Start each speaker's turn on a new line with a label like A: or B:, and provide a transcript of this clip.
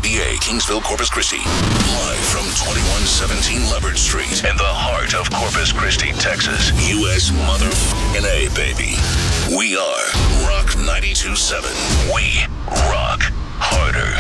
A: WABA, Kingsville, Corpus Christi. Live from 2117 Leopard Street in the heart of Corpus Christi, Texas. U.S. motherfucking A, baby. We are Rock 92.7. We rock harder.